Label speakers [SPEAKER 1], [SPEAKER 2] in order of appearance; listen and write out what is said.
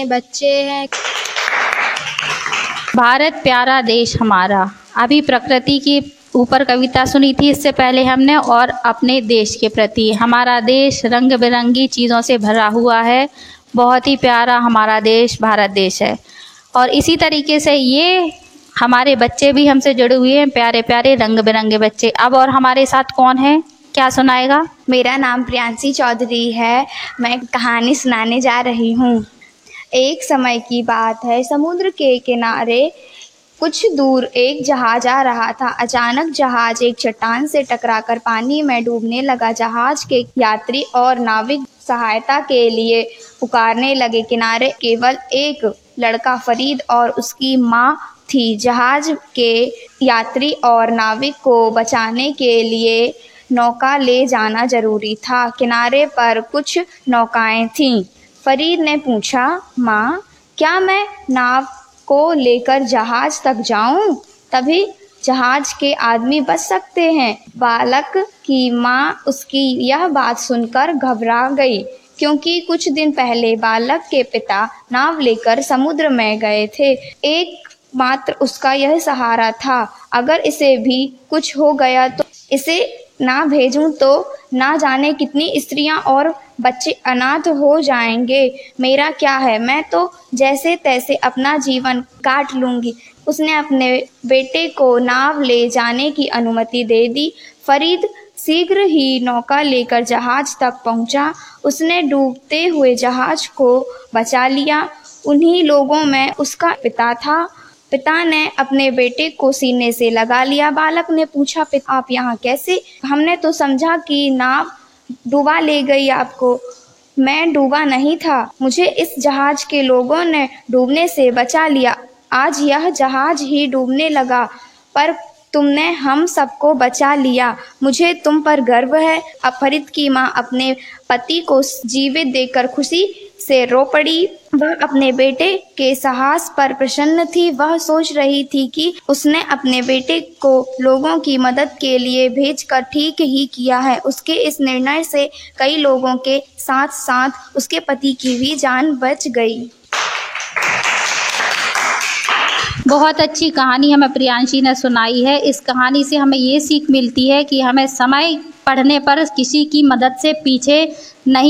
[SPEAKER 1] बच्चे हैं।
[SPEAKER 2] भारत प्यारा देश हमारा। अभी प्रकृति की ऊपर कविता सुनी थी इससे पहले हमने, और अपने देश के प्रति। हमारा देश रंग बिरंगी चीज़ों से भरा हुआ है। बहुत ही प्यारा हमारा देश भारत देश है। और इसी तरीके से ये हमारे बच्चे भी हमसे जुड़े हुए हैं, प्यारे प्यारे रंग बिरंगे बच्चे। अब और हमारे साथ कौन है, क्या सुनाएगा?
[SPEAKER 1] मेरा नाम प्रियांशी चौधरी है। मैं कहानी सुनाने जा रही हूँ। एक समय की बात है, समुद्र के किनारे कुछ दूर एक जहाज आ रहा था। अचानक जहाज एक चट्टान से टकराकर पानी में डूबने लगा। जहाज के यात्री और नाविक सहायता के लिए पुकारने लगे। किनारे केवल एक लड़का फरीद और उसकी माँ थी। जहाज के यात्री और नाविक को बचाने के लिए नौका ले जाना जरूरी था। किनारे पर कुछ नौकाएं थीं। फरीद ने पूछा, माँ, क्या मैं नाव को लेकर जहाज तक जाऊं? तभी जहाज के आदमी बच सकते हैं। बालक की माँ उसकी यह बात सुनकर घबरा गई, क्योंकि कुछ दिन पहले बालक के पिता नाव लेकर समुद्र में गए थे। एक मात्र उसका यह सहारा था। अगर इसे भी कुछ हो गया तो इसे ना भेजूं तो ना जाने कितनी स्त्रियां और बच्चे अनाथ हो जाएंगे। मेरा क्या है, मैं तो जैसे तैसे अपना जीवन काट लूंगी। उसने अपने बेटे को नाव ले जाने की अनुमति दे दी। फरीद शीघ्र ही नौका लेकर जहाज तक पहुंचा। उसने डूबते हुए जहाज को बचा लिया। उन्हीं लोगों में उसका पिता था। पिता ने अपने बेटे को सीने से लगा लिया। बालक ने पूछा, पिता आप यहाँ कैसे? हमने तो समझा कि नाव डूबा ले गई आपको। मैं डूबा नहीं था, मुझे इस जहाज के लोगों ने डूबने से बचा लिया। आज यह जहाज ही डूबने लगा, पर तुमने हम सबको बचा लिया। मुझे तुम पर गर्व है। अब फरीद की माँ अपने पति को जीवित देखकर खुशी से रो पड़ी। वह अपने बेटे के साहस पर प्रसन्न थी। वह सोच रही थी कि उसने अपने बेटे को लोगों की मदद के लिए भेजकर ठीक ही किया है। उसके इस निर्णय से कई लोगों के साथ साथ उसके पति की भी जान बच गई।
[SPEAKER 2] बहुत अच्छी कहानी हमें प्रियांशी ने सुनाई है। इस कहानी से हमें ये सीख मिलती है कि हमें समय पड़ने पर किसी की मदद से पीछे नहीं